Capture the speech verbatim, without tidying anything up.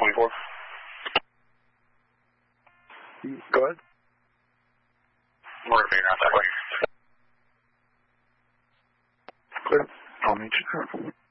twenty-four. Go ahead. We're figuring out that way. Clear. I'll meet you there.